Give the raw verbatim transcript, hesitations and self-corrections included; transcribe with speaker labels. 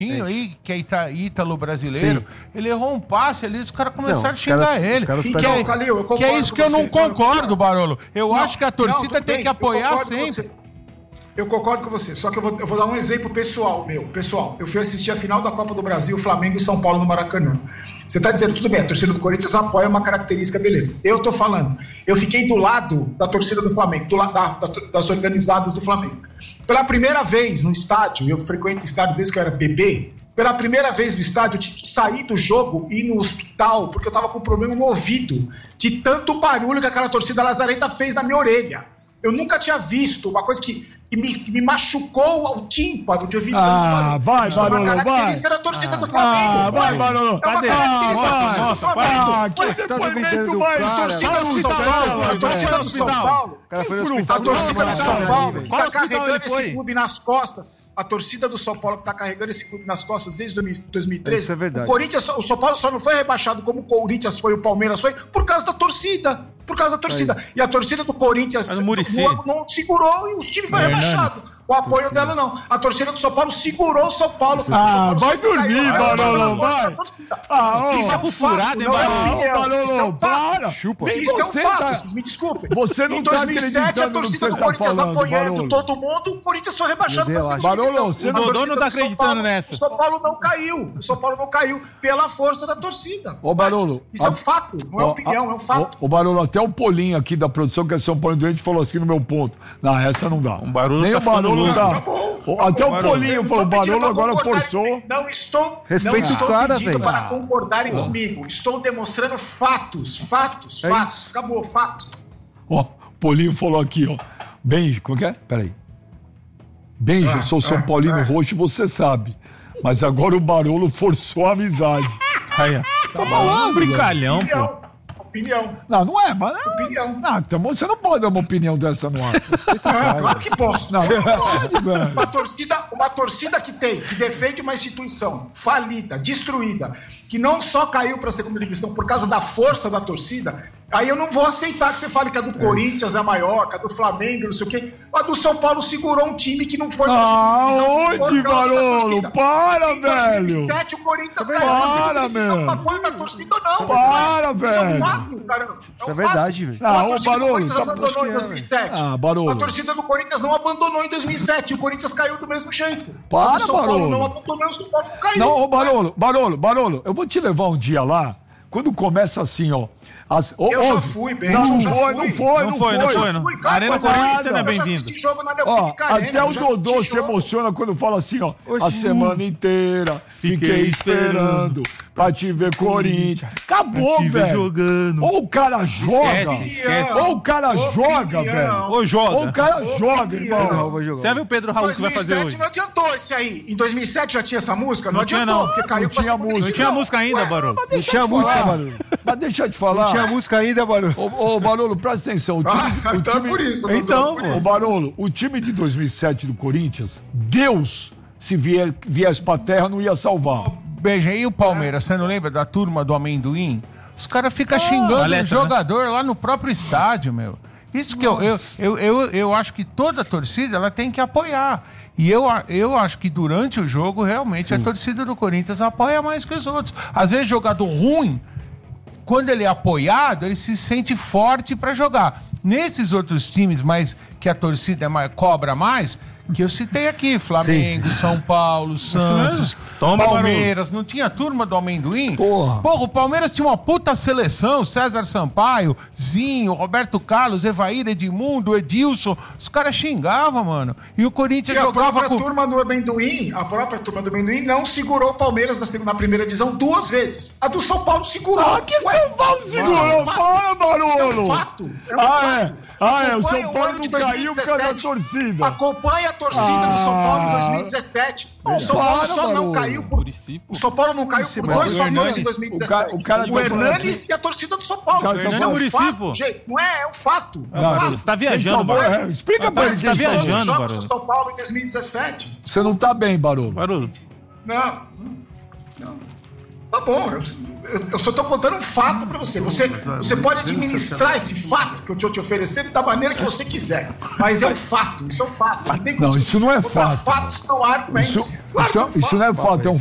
Speaker 1: aí, que é ita, ítalo brasileiro, Sim. ele errou um passe ali, os caras começaram não, a xingar
Speaker 2: caras,
Speaker 1: ele.
Speaker 2: Que é,
Speaker 1: Calil, que é isso que eu não concordo, Barolo. Eu não, acho que a torcida não, tem bem, que apoiar sempre.
Speaker 3: Eu concordo com você, só que eu vou, eu vou dar um exemplo pessoal meu. Pessoal, eu fui assistir a final da Copa do Brasil, Flamengo e São Paulo no Maracanã. Você tá dizendo, tudo bem, a torcida do Corinthians apoia uma característica, beleza. Eu tô falando, eu fiquei do lado da torcida do Flamengo, do lado da, da, das organizadas do Flamengo. Pela primeira vez no estádio, eu frequento estádio desde que eu era bebê, pela primeira vez no estádio eu tive que sair do jogo e ir no hospital, porque eu tava com um problema no ouvido, de tanto barulho que aquela torcida lazarenta fez na minha orelha. Eu nunca tinha visto uma coisa que... E me, me machucou o tímpano de ouvir
Speaker 2: Ah, tanto vai, Barolo, vai.
Speaker 3: É uma característica
Speaker 2: vai.
Speaker 3: da torcida ah, do Flamengo.
Speaker 2: Ah, vai, Barolo.
Speaker 3: É uma característica da torcida do Flamengo.
Speaker 2: Ah, que depoimento mais.
Speaker 3: A torcida do São Paulo, a torcida do São Paulo, a torcida do São Paulo, que tá carregando esse clube nas costas. A torcida do São Paulo que tá carregando esse clube nas costas desde dois mil e treze.
Speaker 2: Isso é verdade.
Speaker 3: O Corinthians, o São Paulo só não foi rebaixado como o Corinthians foi, o Palmeiras foi, por causa da torcida. Por causa da torcida. Aí. E a torcida do Corinthians não, não segurou e o time foi é, rebaixado. Não. O apoio torcida. dela não. A torcida do São Paulo segurou o São Paulo.
Speaker 2: Ah,
Speaker 3: São Paulo
Speaker 2: vai dormir, Barolo, vai.
Speaker 3: Ah, oh, isso é um fato, não é opinião.
Speaker 2: Barolo,
Speaker 3: isso é um
Speaker 2: para.
Speaker 3: Chupa. Isso é um fato, tá... vocês me desculpem.
Speaker 2: Você não
Speaker 3: em dois mil e sete,
Speaker 2: tá
Speaker 3: a torcida do Corinthians
Speaker 2: tá falando,
Speaker 3: apoiando
Speaker 2: Barolo.
Speaker 3: todo mundo, o Corinthians foi rebaixado pra segunda
Speaker 2: Barolo, você
Speaker 4: não, não tá acreditando
Speaker 3: Paulo,
Speaker 4: nessa.
Speaker 3: O São Paulo não caiu. O São Paulo não caiu pela força da torcida.
Speaker 2: Ô, Barolo.
Speaker 3: Isso a... é um fato, não é opinião, é um fato.
Speaker 2: Ô, Barolo, até o Polinho aqui da produção, que é São Paulo doente, falou assim no meu ponto. Não, essa não dá.
Speaker 4: Um barulho
Speaker 2: Nem
Speaker 4: tá
Speaker 2: o Barolo não dá.
Speaker 3: Tá
Speaker 2: até o Polinho falou, o Barolo agora forçou.
Speaker 3: Não estou,
Speaker 2: Respeito
Speaker 3: não estou
Speaker 2: cara,
Speaker 3: pedindo
Speaker 2: véio.
Speaker 3: para concordarem ah. comigo. Estou demonstrando fatos, fatos, é fatos. Isso. Acabou, fatos.
Speaker 2: Ó, o Polinho falou aqui, ó. Benji, como que é? Peraí. Benji, ah, sou São ah, Paulino ah. roxo, você sabe. Mas agora o Barolo forçou a amizade.
Speaker 4: Aí, tá falando, brincalhão, pô.
Speaker 3: Opinião.
Speaker 2: Não, não é, mas...
Speaker 3: Opinião.
Speaker 2: Não, então você não pode dar uma opinião dessa no ar.
Speaker 3: Ah, claro que posso.
Speaker 2: Não, não pode, velho.
Speaker 3: Uma torcida, uma torcida que tem, que defende uma instituição falida, destruída, que não só caiu para a segunda divisão por causa da força da torcida, aí eu não vou aceitar que você fale que a do é. Corinthians é a maior, que a do Flamengo, não sei o quê. A do São Paulo segurou um time que não foi...
Speaker 2: Ah, onde, Barolo? Para,
Speaker 3: em
Speaker 2: velho!
Speaker 3: dois mil e sete, o Corinthians
Speaker 2: para,
Speaker 3: caiu
Speaker 2: para, meu!
Speaker 3: Não apoio da torcida, não.
Speaker 2: Para, velho!
Speaker 3: Isso é um fato, cara.
Speaker 2: É Isso é verdade, velho. Não, o Barolo...
Speaker 3: O Corinthians abandonou em dois mil e sete.
Speaker 2: Ah, Barolo.
Speaker 3: A torcida do Corinthians não abandonou em dois mil e sete. O Corinthians caiu do mesmo jeito.
Speaker 2: Para,
Speaker 3: o São
Speaker 2: Barolo.
Speaker 3: Paulo não abandonou, o São Paulo não caiu.
Speaker 2: Não, ô, Barolo, Barolo, Barolo, eu vou te levar um dia lá, quando começa assim, ó... As,
Speaker 3: eu
Speaker 2: ó,
Speaker 3: já fui, bem.
Speaker 2: Não,
Speaker 3: já
Speaker 2: foi,
Speaker 3: fui.
Speaker 2: não foi, não foi.
Speaker 4: Não foi, não. A Arena Corinthians não é bem-vindo.
Speaker 2: Ó, até o Dodô se emociona quando fala assim, ó. Oxi, a semana inteira fiquei esperando pra te ver Corinthians. Acabou, velho.
Speaker 4: Jogando.
Speaker 2: Ou o cara joga,
Speaker 4: esquece, esquece.
Speaker 2: ou o cara
Speaker 3: Opinião.
Speaker 2: joga, velho.
Speaker 4: Ou joga.
Speaker 2: Ou o cara joga, irmão.
Speaker 4: Você vai ver o Pedro Raul que vai fazer hoje.
Speaker 3: Não adiantou esse aí. Em dois mil e sete já tinha essa música? Não,
Speaker 4: não tinha,
Speaker 3: adiantou,
Speaker 4: não.
Speaker 3: porque caiu
Speaker 2: não
Speaker 3: pra
Speaker 2: tinha
Speaker 3: música.
Speaker 2: música.
Speaker 4: Não tinha música ainda, Barolo.
Speaker 2: Não tinha música, Barolo. Mas deixa eu te falar.
Speaker 5: Não tinha música ainda, Barolo.
Speaker 2: Ô, ô Barolo, presta atenção. O time,
Speaker 3: ah,
Speaker 2: o
Speaker 3: então
Speaker 2: time,
Speaker 3: é por isso.
Speaker 2: Então,
Speaker 3: por
Speaker 2: ô Barolo, o time de dois mil e sete do Corinthians, Deus, se vier, viesse pra terra, não ia salvar.
Speaker 1: Beija, e o Palmeiras? Você não lembra da turma do amendoim? Os caras ficam ah, xingando o jogador né? lá no próprio estádio, meu. Isso que eu, eu, eu, eu, eu acho que toda torcida ela tem que apoiar. E eu, eu acho que durante o jogo, realmente, Sim. a torcida do Corinthians apoia mais que os outros. Às vezes, jogador ruim, quando ele é apoiado, ele se sente forte para jogar. Nesses outros times, mas que a torcida é mais, cobra mais, que eu citei aqui, Flamengo, Sim. São Paulo, Santos, Toma, Palmeiras, barulho. Não tinha turma do amendoim?
Speaker 2: Porra.
Speaker 1: Porra, o Palmeiras tinha uma puta seleção, César Sampaio, Zinho, Roberto Carlos, Evair, Edmundo, Edilson, os caras xingavam, mano. E o Corinthians
Speaker 3: e
Speaker 1: jogava
Speaker 3: a própria
Speaker 1: com...
Speaker 3: turma do amendoim, a própria turma do amendoim não segurou o Palmeiras na, segunda, na primeira divisão duas vezes. A do São Paulo segurou.
Speaker 2: Ah, que Ué, São Paulo segurou? Para, Barolo!
Speaker 3: É um fato. É um
Speaker 2: ah,
Speaker 3: fato.
Speaker 2: é. Ah, é. O São
Speaker 3: o
Speaker 2: Paulo não caiu por causa da torcida.
Speaker 3: Acompanha a torcida ah, do São Paulo em dois mil e dezessete. O São Paulo
Speaker 2: para,
Speaker 3: só
Speaker 2: Barolo.
Speaker 3: não caiu por... O São Paulo não caiu por dois fatores em dois mil e dezessete.
Speaker 2: O, cara, o, cara
Speaker 3: o Hernanes e a torcida do São Paulo.
Speaker 2: O
Speaker 3: Isso é um fato, gente. Não é, é um fato. É um
Speaker 2: não,
Speaker 3: fato.
Speaker 4: Você tá viajando, Barolo.
Speaker 2: É, explica pra ele.
Speaker 4: Você tá viajando,
Speaker 3: jogos
Speaker 4: Barolo.
Speaker 3: do São Paulo em dois mil e dezessete.
Speaker 2: Você não tá bem, Barolo.
Speaker 4: Barolo.
Speaker 3: Não. Não. Tá bom, eu, eu só tô contando um fato pra você. Você, você pode administrar esse fato que eu tô te oferecendo da maneira que você quiser. Mas é um fato, isso é um fato. Não,
Speaker 2: não isso não é fato.
Speaker 3: Fatos são argumentos.
Speaker 2: Isso, claro isso, é, isso não é fato, é um